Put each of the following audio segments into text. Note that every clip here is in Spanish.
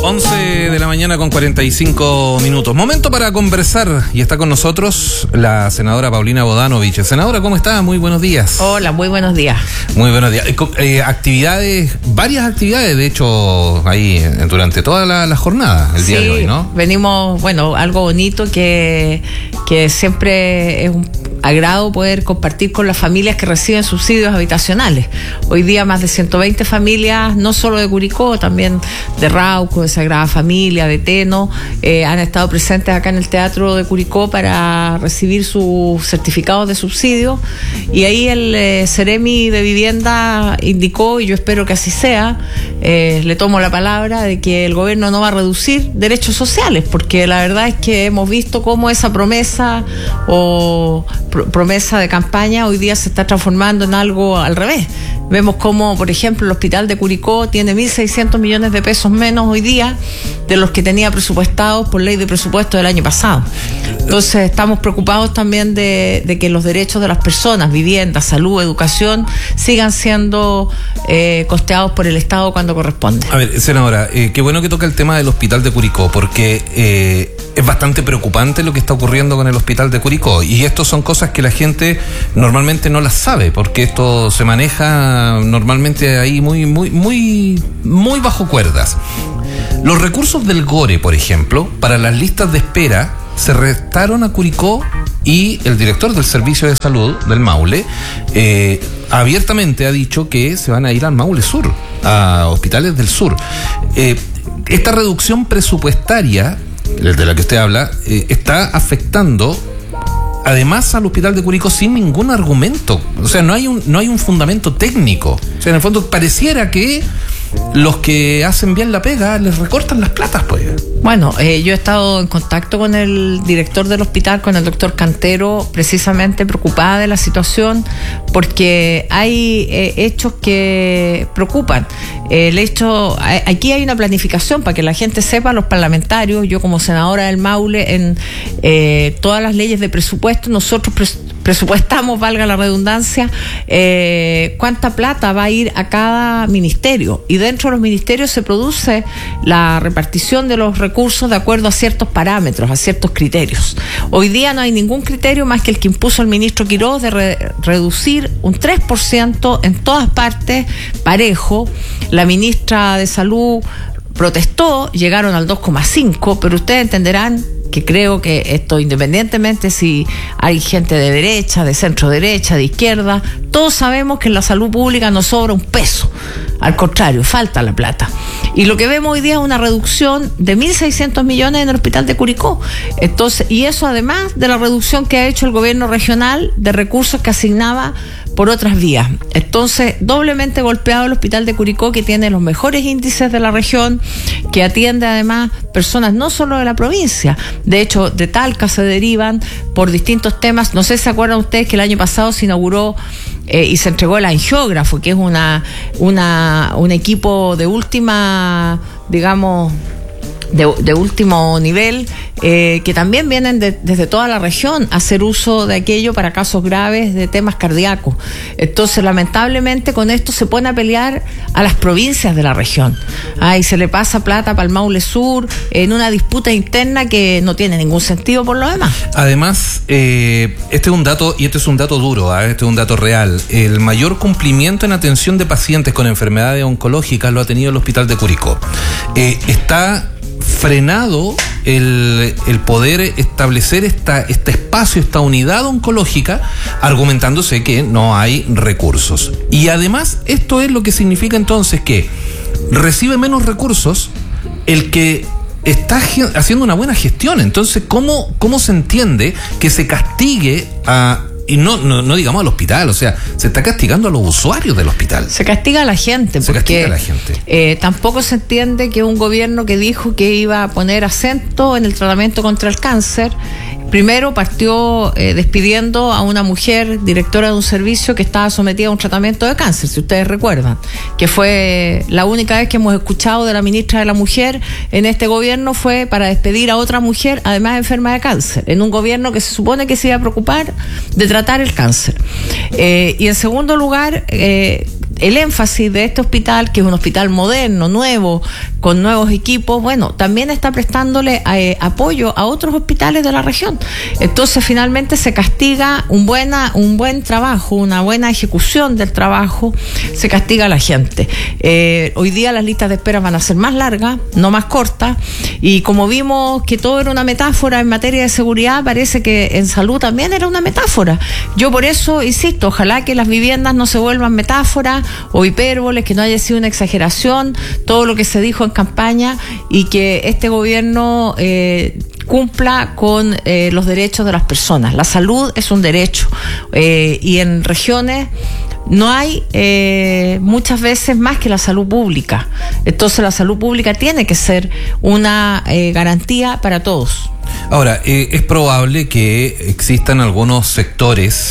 11 de la mañana con 45 minutos. Momento para conversar y está con nosotros la senadora Paulina Bodanovich. Senadora, ¿cómo está? Muy buenos días. Hola, muy buenos días. Muy buenos días. Varias actividades, de hecho, ahí durante toda la jornada, el día de hoy, ¿no? Venimos, algo bonito que siempre es un agrado poder compartir con las familias que reciben subsidios habitacionales. Hoy día más de 120 familias, no solo de Curicó, también de Rauco, de Sagrada Familia, de Teno, han estado presentes acá en el Teatro de Curicó para recibir sus certificados de subsidio, y ahí el Ceremi de Vivienda indicó, y yo espero que así sea, le tomo la palabra de que el gobierno no va a reducir derechos sociales, porque la verdad es que hemos visto cómo esa promesa o promesa de campaña hoy día se está transformando en algo al revés. Vemos cómo, por ejemplo, el hospital de Curicó tiene 1.600 millones de pesos menos hoy día de los que tenía presupuestados por ley de presupuesto del año pasado. Entonces estamos preocupados también de que los derechos de las personas, vivienda, salud, educación, sigan siendo costeados por el Estado cuando corresponde. A ver, senadora, qué bueno que toca el tema del hospital de Curicó, porque es bastante preocupante lo que está ocurriendo con el hospital de Curicó, y esto son cosas que la gente normalmente no las sabe, porque esto se maneja normalmente ahí muy bajo cuerdas. Los recursos del GORE, por ejemplo, para las listas de espera se restaron a Curicó, y el director del Servicio de Salud del Maule abiertamente ha dicho que se van a ir al Maule Sur, a hospitales del sur. Esta reducción presupuestaria de la que usted habla está afectando además al hospital de Curicó sin ningún argumento. O sea, no hay un fundamento técnico. O sea, en el fondo pareciera que los que hacen bien la pega les recortan las platas, pues. Yo he estado en contacto con el director del hospital, con el doctor Cantero, precisamente preocupada de la situación, porque hay hechos que preocupan. Aquí hay una planificación, para que la gente sepa, los parlamentarios, yo como senadora del Maule, en todas las leyes de presupuesto, nosotros presupuestamos, valga la redundancia, cuánta plata va a ir a cada ministerio, y dentro de los ministerios se produce la repartición de los recursos de acuerdo a ciertos parámetros, a ciertos criterios. Hoy día no hay ningún criterio más que el que impuso el ministro Quiroz de reducir un 3% en todas partes, parejo. La ministra de Salud protestó, llegaron al 2,5%, pero ustedes entenderán que creo que esto, independientemente si hay gente de derecha, de centro derecha, de izquierda, todos sabemos que en la salud pública no sobra un peso. Al contrario, falta la plata. Y lo que vemos hoy día es una reducción de 1.600 millones en el hospital de Curicó. Entonces, y eso además de la reducción que ha hecho el gobierno regional de recursos que asignaba por otras vías. Entonces, doblemente golpeado el hospital de Curicó, que tiene los mejores índices de la región, que atiende además personas no solo de la provincia. De hecho, de Talca se derivan por distintos temas. No sé si se acuerdan ustedes que el año pasado se inauguró y se entregó el angiógrafo, que es un equipo de última, digamos, de último nivel, que también vienen desde toda la región a hacer uso de aquello para casos graves de temas cardíacos. Entonces, lamentablemente, con esto se pone a pelear a las provincias de la región. Y se le pasa plata para el Maule Sur en una disputa interna que no tiene ningún sentido por lo demás. Además, este es un dato, y este es un dato duro, este es un dato real. El mayor cumplimiento en atención de pacientes con enfermedades oncológicas lo ha tenido el hospital de Curicó. Está frenado el poder establecer este espacio, esta unidad oncológica, argumentándose que no hay recursos. Y además, esto es lo que significa entonces que recibe menos recursos el que está haciendo una buena gestión. Entonces, ¿cómo se entiende que se castigue y no digamos al hospital? O sea, se está castigando a los usuarios del hospital. Se castiga a la gente, tampoco se entiende que un gobierno que dijo que iba a poner acento en el tratamiento contra el cáncer, primero partió despidiendo a una mujer directora de un servicio que estaba sometida a un tratamiento de cáncer, si ustedes recuerdan, que fue la única vez que hemos escuchado de la ministra de la Mujer en este gobierno, fue para despedir a otra mujer, además enferma de cáncer, en un gobierno que se supone que se iba a preocupar de tratar el cáncer. Y en segundo lugar, el énfasis de este hospital, que es un hospital moderno, nuevo, con nuevos equipos, bueno, también está prestándole apoyo a otros hospitales de la región. Entonces, finalmente se castiga un buen trabajo, una buena ejecución del trabajo, se castiga a la gente. Hoy día las listas de espera van a ser más largas, no más cortas, y como vimos que todo era una metáfora en materia de seguridad, parece que en salud también era una metáfora. Yo por eso insisto, ojalá que las viviendas no se vuelvan metáforas o hipérboles, que no haya sido una exageración todo lo que se dijo en campaña, y que este gobierno cumpla con los derechos de las personas. La salud es un derecho, y en regiones no hay muchas veces más que la salud pública. Entonces la salud pública tiene que ser una garantía para todos. Ahora, es probable que existan algunos sectores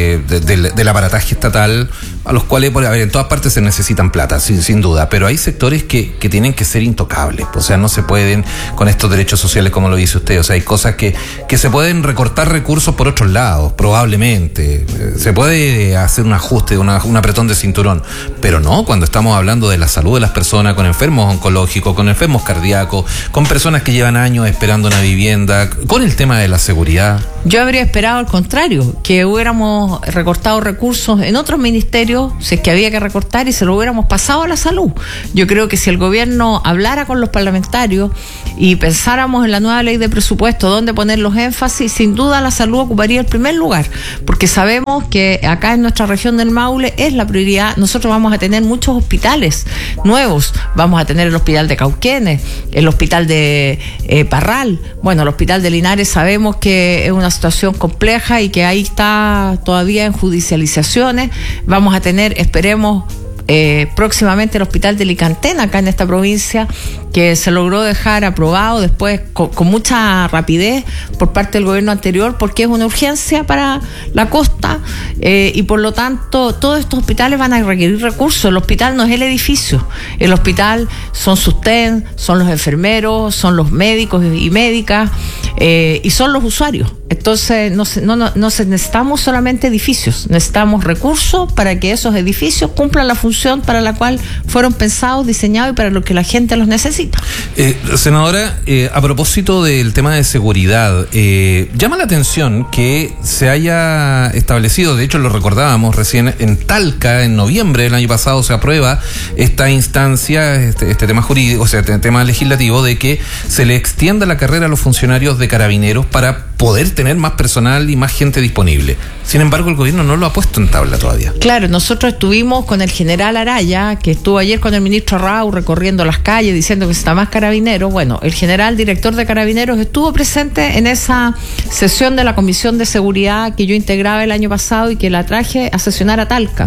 del aparataje estatal a los cuales, a ver, en todas partes se necesitan plata, sin duda, pero hay sectores que tienen que ser intocables, o sea, no se pueden con estos derechos sociales como lo dice usted, o sea, hay cosas que se pueden recortar recursos por otros lados, probablemente, se puede hacer un ajuste, un apretón de cinturón, pero no cuando estamos hablando de la salud de las personas, con enfermos oncológicos, con enfermos cardíacos, con personas que llevan años esperando una vivienda, con el tema de la seguridad. Yo habría esperado al contrario, que hubiéramos recortado recursos en otros ministerios, si es que había que recortar, y se lo hubiéramos pasado a la salud. Yo creo que si el gobierno hablara con los parlamentarios y pensáramos en la nueva ley de presupuesto dónde poner los énfasis, sin duda la salud ocuparía el primer lugar, porque sabemos que acá en nuestra región del Maule es la prioridad. Nosotros vamos a tener muchos hospitales nuevos, vamos a tener el hospital de Cauquenes, el hospital de Parral, bueno, el hospital de Linares sabemos que es una situación compleja y que ahí está todavía en judicializaciones. Vamos a tener, esperemos, próximamente el hospital de Licantén, acá en esta provincia, que se logró dejar aprobado después con mucha rapidez por parte del gobierno anterior, porque es una urgencia para la costa, y por lo tanto todos estos hospitales van a requerir recursos. El hospital no es el edificio, el hospital son sus TEN, son los enfermeros, son los médicos y médicas, y son los usuarios. Entonces no necesitamos solamente edificios, necesitamos recursos para que esos edificios cumplan la función para la cual fueron pensados, diseñados y para lo que la gente los necesita. Senadora, a propósito del tema de seguridad, llama la atención que se haya establecido, de hecho lo recordábamos recién, en Talca, en noviembre del año pasado se aprueba esta instancia, este tema jurídico, o sea, este tema legislativo, de que se le extienda la carrera a los funcionarios de Carabineros para poder tener más personal y más gente disponible. Sin embargo, el gobierno no lo ha puesto en tabla todavía. Claro, nosotros estuvimos con el general Araya, que estuvo ayer con el ministro Rau recorriendo las calles diciendo que está más Carabineros. Bueno, el general director de Carabineros estuvo presente en esa sesión de la Comisión de Seguridad que yo integraba el año pasado y que la traje a sesionar a Talca.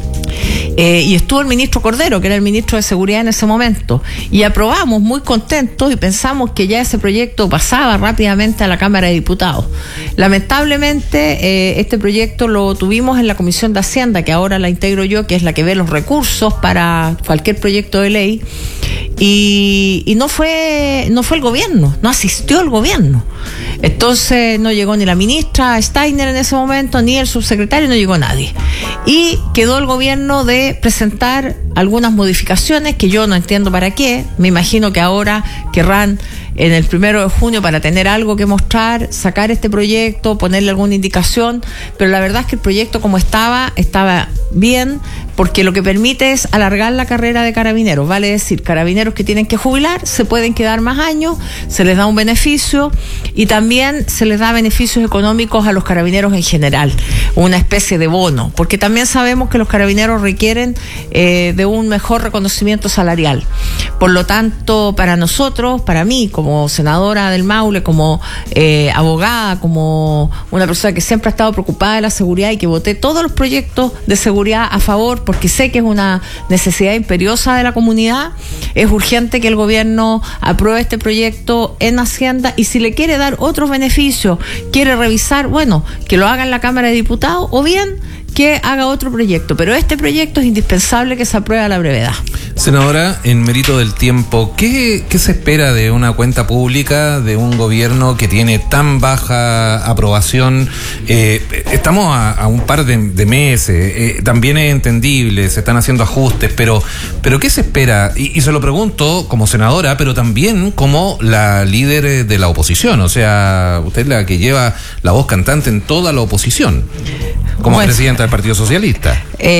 Y estuvo el ministro Cordero, que era el ministro de Seguridad en ese momento, y aprobamos muy contentos y pensamos que ya ese proyecto pasaba rápidamente a la Cámara de Diputados. Lamentablemente este proyecto lo tuvimos en la Comisión de Hacienda, que ahora la integro yo, que es la que ve los recursos para cualquier proyecto de ley, y no fue el gobierno, no asistió el gobierno. Entonces no llegó ni la ministra Steiner en ese momento, ni el subsecretario, no llegó nadie. Y quedó el gobierno de presentar algunas modificaciones que yo no entiendo para qué. Me imagino que ahora querrán en el 1 de junio, para tener algo que mostrar, sacar este proyecto, ponerle alguna indicación, pero la verdad es que el proyecto como estaba bien, porque lo que permite es alargar la carrera de carabineros, vale decir, carabineros que tienen que jubilar se pueden quedar más años, se les da un beneficio y también se les da beneficios económicos a los carabineros en general, una especie de bono, porque también sabemos que los carabineros requieren de un mejor reconocimiento salarial. Por lo tanto, para nosotros, para mí, como senadora del Maule, como abogada, como una persona que siempre ha estado preocupada de la seguridad y que voté todos los proyectos de seguridad a favor, porque sé que es una necesidad imperiosa de la comunidad, es urgente que el gobierno apruebe este proyecto en Hacienda, y si le quiere dar otros beneficios, quiere revisar, bueno, que lo haga en la Cámara de Diputados, o bien que haga otro proyecto, pero este proyecto es indispensable que se apruebe a la brevedad. Senadora, en mérito del tiempo, ¿qué se espera de una cuenta pública, de un gobierno que tiene tan baja aprobación? Estamos a un par de meses, también es entendible, se están haciendo ajustes, pero ¿qué se espera? Y se lo pregunto como senadora, pero también como la líder de la oposición, o sea, usted es la que lleva la voz cantante en toda la oposición, como presidenta del Partido Socialista.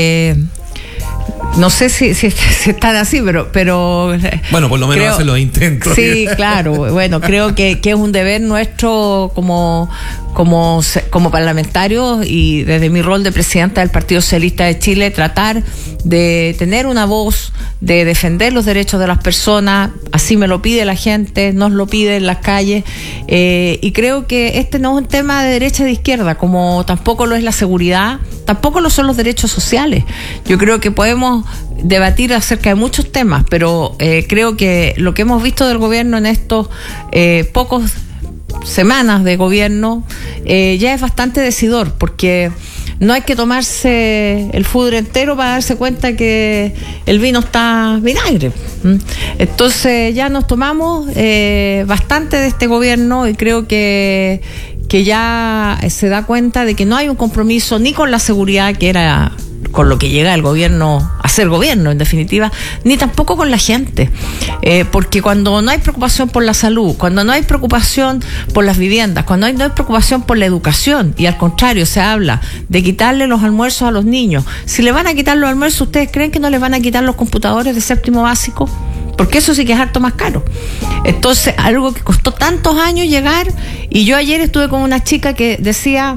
No sé si están así, pero bueno, por lo menos hace los intentos. Sí, claro. Bueno, creo que es un deber nuestro como parlamentarios y desde mi rol de presidenta del Partido Socialista de Chile tratar de tener una voz, de defender los derechos de las personas. Así me lo pide la gente, nos lo pide en las calles, y creo que este no es un tema de derecha y de izquierda, como tampoco lo es la seguridad, tampoco lo son los derechos sociales. Yo creo que podemos debatir acerca de muchos temas, pero creo que lo que hemos visto del gobierno en estos pocos semanas de gobierno ya es bastante decidor, porque no hay que tomarse el fútbol entero para darse cuenta que el vino está vinagre. Entonces ya nos tomamos bastante de este gobierno y creo que ya se da cuenta de que no hay un compromiso ni con la seguridad, que era con lo que llega el gobierno a ser gobierno, en definitiva, ni tampoco con la gente. Porque cuando no hay preocupación por la salud, cuando no hay preocupación por las viviendas, cuando no hay preocupación por la educación, y al contrario, se habla de quitarle los almuerzos a los niños. Si le van a quitar los almuerzos, ¿ustedes creen que no les van a quitar los computadores de séptimo básico? Porque eso sí que es harto más caro. Entonces, algo que costó tantos años llegar, y yo ayer estuve con una chica que decía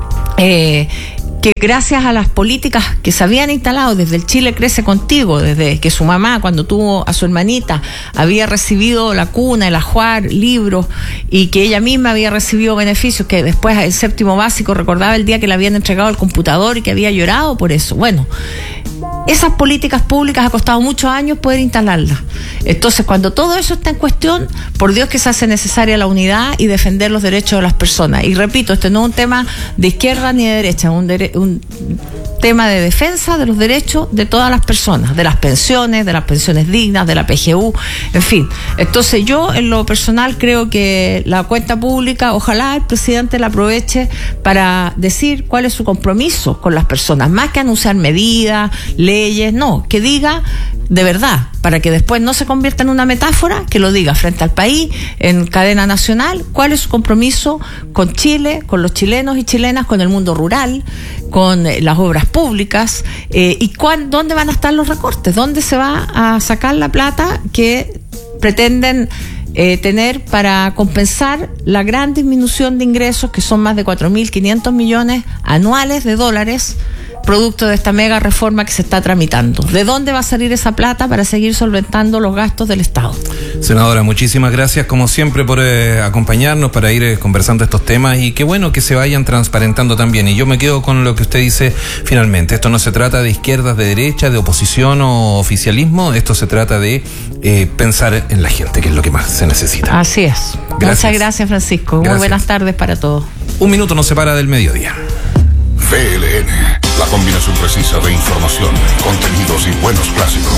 que gracias a las políticas que se habían instalado desde el Chile Crece Contigo, desde que su mamá, cuando tuvo a su hermanita, había recibido la cuna, el ajuar, libros, y que ella misma había recibido beneficios, que después el séptimo básico recordaba el día que le habían entregado el computador y que había llorado por eso. Bueno, esas políticas públicas ha costado muchos años poder instalarlas. Entonces, cuando todo eso está en cuestión, por Dios que se hace necesaria la unidad y defender los derechos de las personas. Y repito, este no es un tema de izquierda ni de derecha, es un tema de defensa de los derechos de todas las personas, de las pensiones dignas, de la PGU, en fin. Entonces, yo en lo personal creo que la cuenta pública, ojalá el presidente la aproveche para decir cuál es su compromiso con las personas, más que anunciar medidas, leyes, no, que diga de verdad, para que después no se convierta en una metáfora, que lo diga frente al país, en cadena nacional, cuál es su compromiso con Chile, con los chilenos y chilenas, con el mundo rural, con las obras públicas, y dónde van a estar los recortes, dónde se va a sacar la plata que pretenden tener para compensar la gran disminución de ingresos, que son más de 4.500 millones anuales de dólares, producto de esta mega reforma que se está tramitando. ¿De dónde va a salir esa plata para seguir solventando los gastos del Estado? Senadora, muchísimas gracias como siempre por acompañarnos para ir conversando estos temas, y qué bueno que se vayan transparentando también. Y yo me quedo con lo que usted dice finalmente. Esto no se trata de izquierdas, de derecha, de oposición o oficialismo. Esto se trata de pensar en la gente, que es lo que más se necesita. Así es. Gracias. Muchas gracias, Francisco. Gracias. Muy buenas tardes para todos. Un minuto nos separa del mediodía. VLN, la combinación precisa de información, contenidos y buenos clásicos.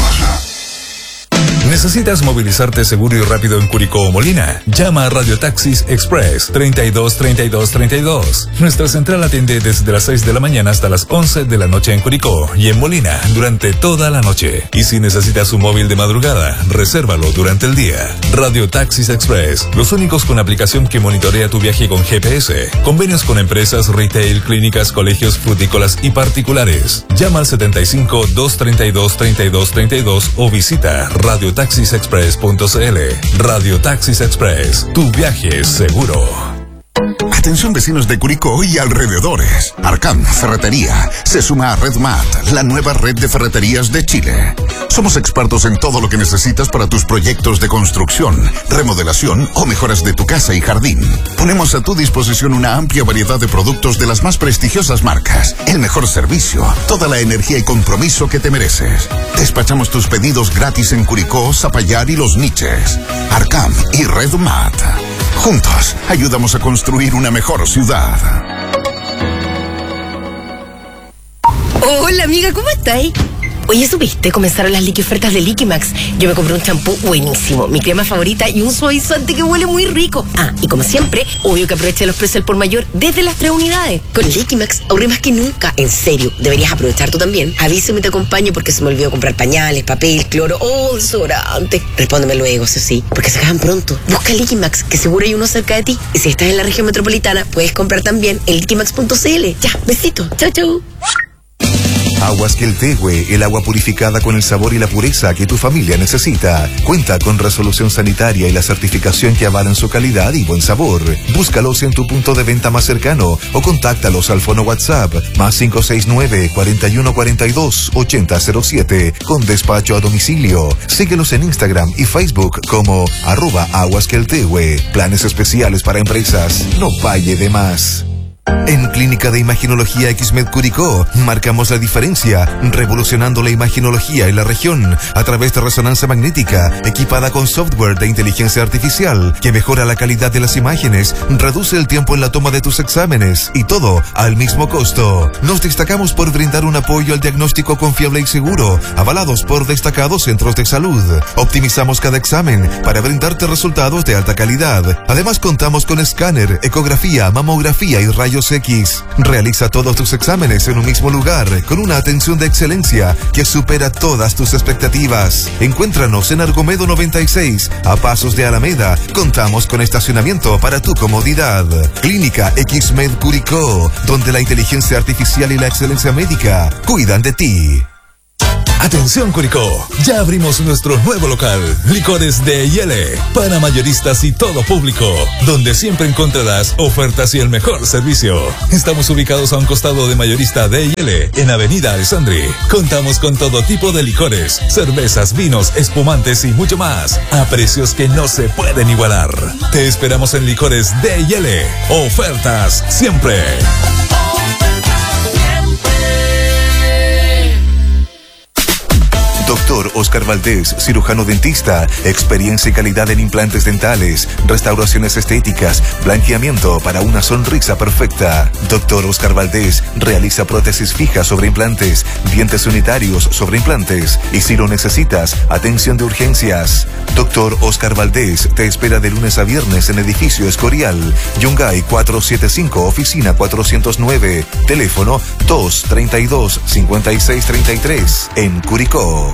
¿Necesitas movilizarte seguro y rápido en Curicó o Molina? Llama a Radio Taxis Express 32 32 32. Nuestra central atiende desde las 6 de la mañana hasta las 11 de la noche en Curicó y en Molina durante toda la noche. Y si necesitas un móvil de madrugada, resérvalo durante el día. Radio Taxis Express, los únicos con aplicación que monitorea tu viaje con GPS. Convenios con empresas, retail, clínicas, colegios, frutícolas y particulares. Llama al 75 232 32 32 o visita radiotaxisexpress.cl. Radio Taxis Express, tu viaje es seguro. Atención vecinos de Curicó y alrededores. Arcam Ferretería se suma a RedMat, la nueva red de ferreterías de Chile. Somos expertos en todo lo que necesitas para tus proyectos de construcción, remodelación o mejoras de tu casa y jardín. Ponemos a tu disposición una amplia variedad de productos de las más prestigiosas marcas, el mejor servicio, toda la energía y compromiso que te mereces. Despachamos tus pedidos gratis en Curicó, Zapallar y Los Niches. Arcam y RedMat. Juntos, ayudamos a construir una mejor ciudad. Hola amiga, ¿cómo estáis? Oye, ¿supiste? Comenzaron las ofertas de Liquimax. Yo me compré un champú buenísimo, mi crema favorita y un suavizante que huele muy rico. Ah, y como siempre, obvio que aproveché los precios al por mayor desde las 3 unidades. Con Liquimax ahorré más que nunca. En serio, deberías aprovechar tú también. Avísame y te acompaño porque se me olvidó comprar pañales, papel, cloro o desodorante. Respóndeme luego, eso sí, porque se acaban pronto. Busca Liquimax, que seguro hay uno cerca de ti. Y si estás en la región metropolitana, puedes comprar también en liquimax.cl. Ya, besito. Chau, chau. Aguas Queltehue, el agua purificada con el sabor y la pureza que tu familia necesita. Cuenta con resolución sanitaria y la certificación que avalan su calidad y buen sabor. Búscalos en tu punto de venta más cercano o contáctalos al fono WhatsApp más 569-4142-8007 con despacho a domicilio. Síguelos en Instagram y Facebook como @aguasqueltehue. Planes especiales para empresas. No pague de más. En Clínica de Imaginología XMED Curicó marcamos la diferencia, revolucionando la imaginología en la región a través de resonancia magnética equipada con software de inteligencia artificial que mejora la calidad de las imágenes, reduce el tiempo en la toma de tus exámenes y todo al mismo costo. Nos destacamos por brindar un apoyo al diagnóstico confiable y seguro, avalados por destacados centros de salud. Optimizamos cada examen para brindarte resultados de alta calidad. Además contamos con escáner, ecografía, mamografía y rayos X. Realiza todos tus exámenes en un mismo lugar con una atención de excelencia que supera todas tus expectativas. Encuéntranos en Argomedo 96, a pasos de Alameda. Contamos con estacionamiento para tu comodidad. Clínica XMED Curicó, donde la inteligencia artificial y la excelencia médica cuidan de ti. Atención Curicó, ya abrimos nuestro nuevo local, Licores de Yele, para mayoristas y todo público, donde siempre encontrarás ofertas y el mejor servicio. Estamos ubicados a un costado de Mayorista de Yele, en Avenida Alessandri. Contamos con todo tipo de licores, cervezas, vinos, espumantes y mucho más, a precios que no se pueden igualar. Te esperamos en Licores de Yele, ofertas siempre. Doctor Oscar Valdés, cirujano dentista, experiencia y calidad en implantes dentales, restauraciones estéticas, blanqueamiento para una sonrisa perfecta. Doctor Oscar Valdés realiza prótesis fijas sobre implantes, dientes unitarios sobre implantes y si lo necesitas, atención de urgencias. Doctor Oscar Valdés te espera de lunes a viernes en edificio Escorial, Yungay 475, oficina 409, teléfono 232-5633 en Curicó.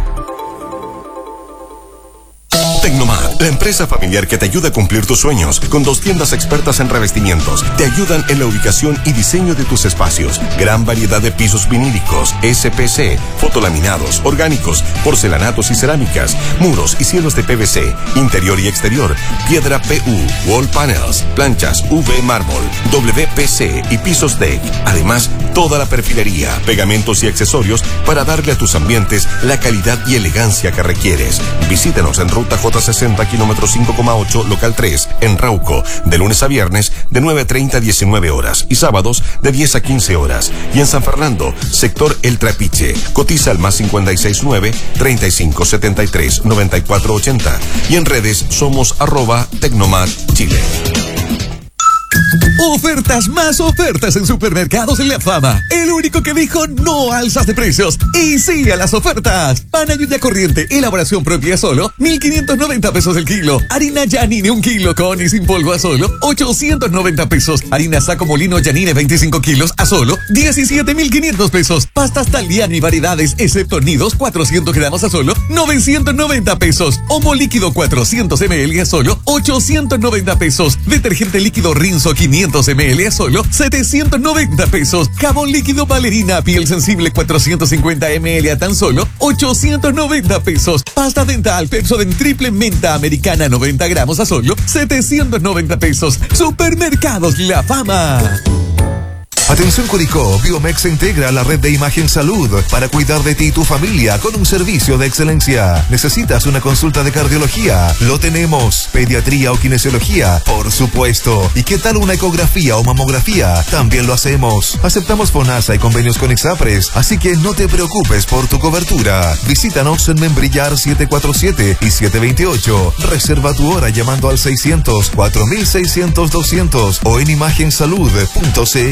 Tecnomar, la empresa familiar que te ayuda a cumplir tus sueños, con 2 tiendas expertas en revestimientos, te ayudan en la ubicación y diseño de tus espacios. Gran variedad de pisos vinílicos, SPC, fotolaminados, orgánicos, porcelanatos y cerámicas, muros y cielos de PVC, interior y exterior, piedra PU, wall panels, planchas UV mármol, WPC y pisos deck. Además, toda la perfilería, pegamentos y accesorios para darle a tus ambientes la calidad y elegancia que requieres. Visítanos en Ruta J60, kilómetro 5,8, local 3, en Rauco, de lunes a viernes de 9:30 a 19 horas y sábados de 10 a 15 horas. Y en San Fernando, sector El Trapiche, cotiza al más 569-3573-9480. Y en redes somos @Tecnomar Chile. Ofertas más ofertas en Supermercados La Fama. El único que dijo no alzas de precios y sí a las ofertas. Pan ayuda corriente, elaboración propia solo 1.590 pesos el kilo. Harina Yanine 1 kilo con y sin polvo a solo 890 pesos. Harina Saco Molino Yanine 25 kilos a solo 17.500 pesos. Pastas Taliani y variedades excepto nidos 400 gramos a solo 990 pesos. Homo líquido 400 ml a solo 890 pesos. Detergente líquido Rinzo 500 ml a solo 790 pesos. Jabón líquido Valerina piel sensible 450 ml a tan solo 890 pesos. Pasta dental Pepsodent triple menta americana 90 gramos a solo 790 pesos. Supermercados La Fama. Atención Curicó, Biomex se integra a la red de Imagen Salud para cuidar de ti y tu familia con un servicio de excelencia. ¿Necesitas una consulta de cardiología? Lo tenemos. ¿Pediatría o kinesiología? Por supuesto. ¿Y qué tal una ecografía o mamografía? También lo hacemos. Aceptamos FONASA y convenios con Exapres, así que no te preocupes por tu cobertura. Visítanos en Membrillar 747 y 728. Reserva tu hora llamando al 600-4600-200 o en imagensalud.cl.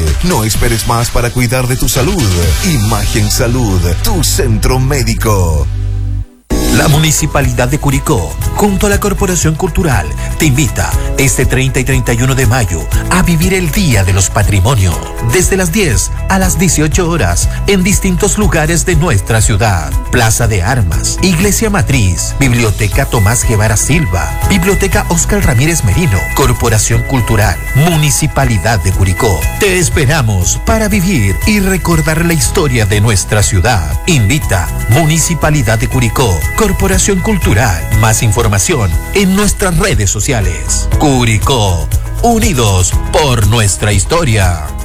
No esperes más para cuidar de tu salud. Imagen Salud, tu centro médico. La Municipalidad de Curicó, junto a la Corporación Cultural, te invita este 30 y 31 de mayo a vivir el Día de los Patrimonios, desde las 10 a las 18 horas, en distintos lugares de nuestra ciudad. Plaza de Armas, Iglesia Matriz, Biblioteca Tomás Guevara Silva, Biblioteca Óscar Ramírez Merino, Corporación Cultural, Municipalidad de Curicó. Te esperamos para vivir y recordar la historia de nuestra ciudad. Invita Municipalidad de Curicó, Corporación Cultural. Más información en nuestras redes sociales. Curicó, unidos por nuestra historia.